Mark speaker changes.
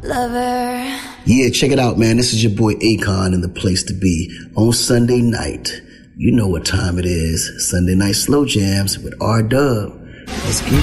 Speaker 1: Lover.
Speaker 2: Yeah, check it out, man. This is your boy Akon in the place to be on Sunday night. You know what time it is. Sunday night slow jams with R-Dub. Let's get